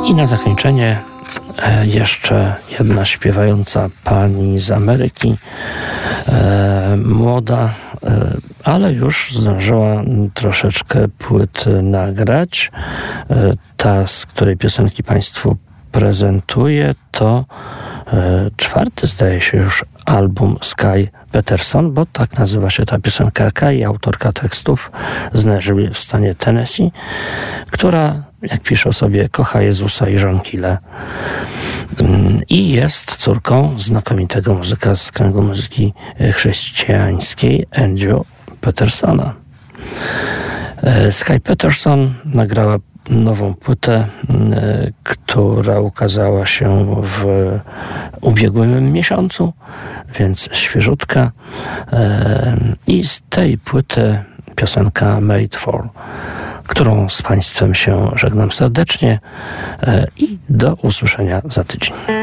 I na zakończenie jeszcze jedna śpiewająca pani z Ameryki, młoda, ale już zdążyła troszeczkę płyt nagrać. Ta, z której piosenki Państwu prezentuję, to czwarty, zdaje się, już album Sky Peterson, bo tak nazywa się ta piosenkarka i autorka tekstów z Nashville w stanie Tennessee, która, jak pisze o sobie, kocha Jezusa i żonkile. I jest córką znakomitego muzyka z kręgu muzyki chrześcijańskiej Andrew Petersona. Sky Peterson nagrała nową płytę, która ukazała się w ubiegłym miesiącu, więc świeżutka. I z tej płyty piosenka Made For, którą z Państwem się żegnam serdecznie i do usłyszenia za tydzień.